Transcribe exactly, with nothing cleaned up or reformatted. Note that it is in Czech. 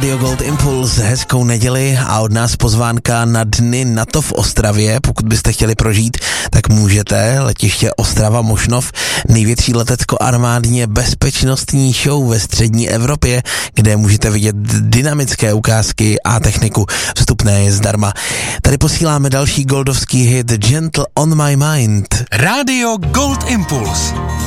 Radio Gold Impulse, hezkou neděli a od nás pozvánka na dny NATO v Ostravě. Pokud byste chtěli prožít, tak můžete. Letiště Ostrava Mošnov, největší letecko-armádně bezpečnostní show ve střední Evropě, kde můžete vidět dynamické ukázky a techniku. Vstupné je zdarma. Tady posíláme další goldovský hit Gentle on my mind. Radio Gold Impulse.